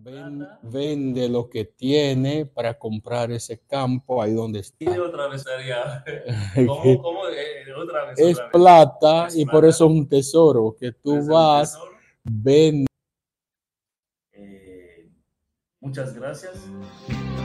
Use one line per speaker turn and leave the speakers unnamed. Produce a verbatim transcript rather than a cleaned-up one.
ven-
plata.
vende lo que tiene para comprar ese campo ahí donde
Y
está.
otra vez estaría, ¿cómo, cómo? Eh, otra vez,
Es
otra vez.
plata
Es
y por
plata,
eso es un tesoro que
puede
tú
ser un
vas,
tesoro.
vendes.
Eh, muchas gracias.